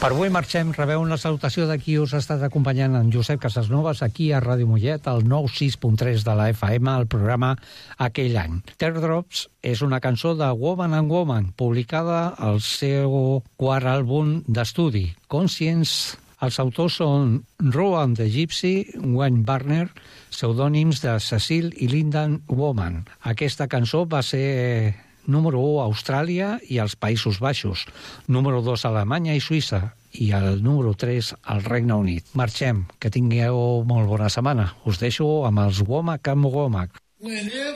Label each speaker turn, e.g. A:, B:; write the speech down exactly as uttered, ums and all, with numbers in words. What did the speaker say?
A: Per avui marxem. Rebeu una salutació de qui us ha estat acompanyant en Josep Casasnovas aquí a Ràdio Mollet, al nou sis punt tres de la F M, al programa Aquell any. Teardrops és una cançó de Woman and Woman, publicada al seu quart àlbum d'estudi, Conscience. Els autors són Rowan the Gypsy, Wayne Barner, pseudònims de Cecil i Linda Woman. Aquesta cançó va ser número u a Austràlia i als Països Baixos, número dos a Alemanya i Suïssa, i el número tres al Regne Unit. Marxem, que tingueu molt bona setmana. Us deixo amb els Womack and Womack.